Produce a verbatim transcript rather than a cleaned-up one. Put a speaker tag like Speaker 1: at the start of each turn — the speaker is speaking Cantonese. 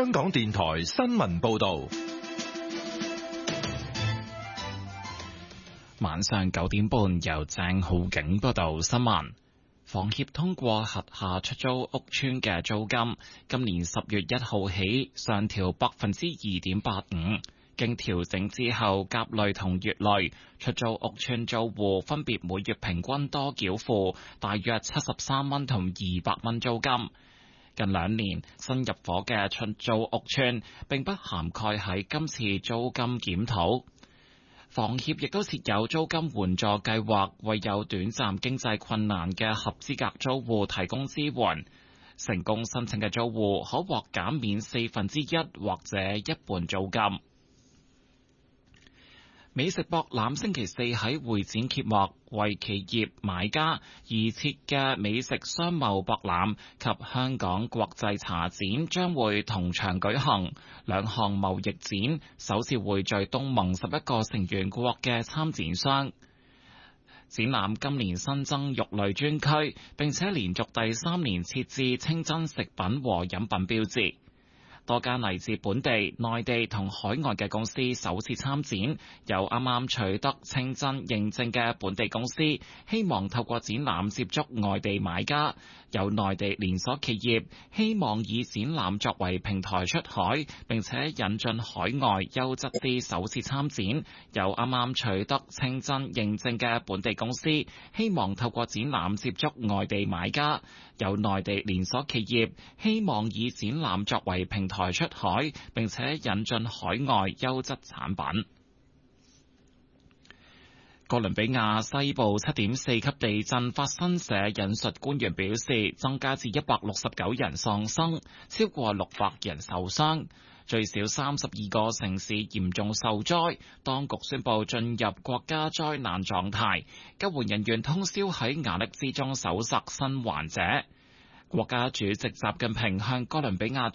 Speaker 1: 香港電台新聞報道。
Speaker 2: 晚上九點半，由鄭浩景報道新聞。房協通過轄下出租屋邨嘅租金，今年十月一號起上調百分之二點八五。經調整之後，甲類同乙類出租屋邨租戶分別每月平均多繳付大約七十三蚊同二百蚊租金。近兩年新入伙嘅出租屋邨並不涵蓋喺今次租金檢討。房協亦都設有租金援助計劃，為有短暫經濟困難嘅合資格租戶提供支援。成功申請嘅租戶可獲減免四分之一或者一半租金。美食博覽星期四喺會展揭幕，為企業買家而設嘅美食商貿博覽及香港國際茶展將會同場舉行。兩項貿易展首次匯聚東盟十一個成員國嘅參展商。展覽今年新增肉類專區，並且連續第三年設置清真食品和飲品標誌。多間嚟自本地、內地同海外嘅公司首次參展，有啱啱取得清真認證嘅本地公司，希望透過展覽接觸外地買家；有內地連鎖企業希望以展覽作為平台出海，並且引進海外優質啲首次參展；有啱啱取得清真認證嘅本地公司，希望透過展覽接觸外地買家；有內地連鎖企業希望以展覽作為平台台出海，並且引進海外優質產品。哥倫比亞西部七點四級地震，法新社引述官員表示，增加至一百六十九人喪生，超過六百人受傷，最少三十二個城市嚴重受災。當局宣布進入國家災難狀態，救援人員通宵喺瓦礫之中搜索生還者。國家主席習近平向哥倫比亞